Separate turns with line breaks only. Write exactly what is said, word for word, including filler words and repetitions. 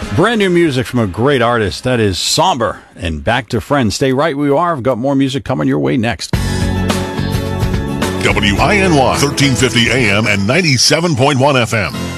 Brand new music from a great artist. That is Somber and Back to Friends. Stay right where you are. I've got more music coming your way next.
W I N Y, thirteen fifty A M and ninety-seven point one F M.